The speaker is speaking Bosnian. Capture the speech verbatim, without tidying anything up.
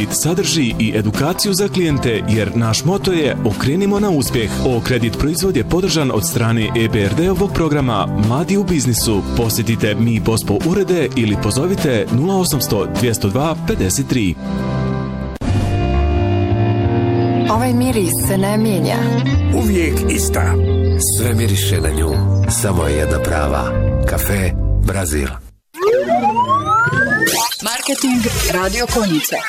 sadrži i edukaciju za klijente, jer naš moto je okrenimo na uspjeh. O-kredit proizvod je podržan od strane E B R D-ovog programa Mladi u biznisu. Posjetite Mi Bospo urede ili pozovite nula osamsto dvjesto dva pedeset tri. Ovaj miris se ne mijenja. Uvijek ista. Sve miriše na nju. Samo je jedna prava. Kafe Brazil. Marketing Radio Konjice.